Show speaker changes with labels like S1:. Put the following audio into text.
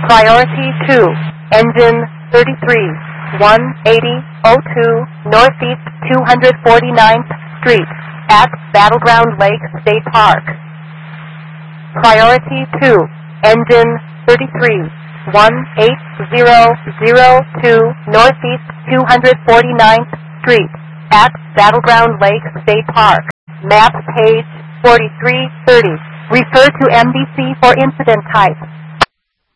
S1: Priority 2, engine 33, 18002 Northeast 249th Street at Battleground Lake State Park. Priority 2, engine 33, 18002 Northeast 249th Street at Battleground Lake State Park. Map page 4330. Refer to MDC for incident type.